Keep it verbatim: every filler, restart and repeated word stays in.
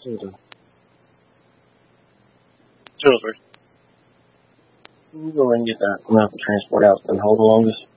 Two of Two of three. Can you go and get that amount of transport out and hold the longest?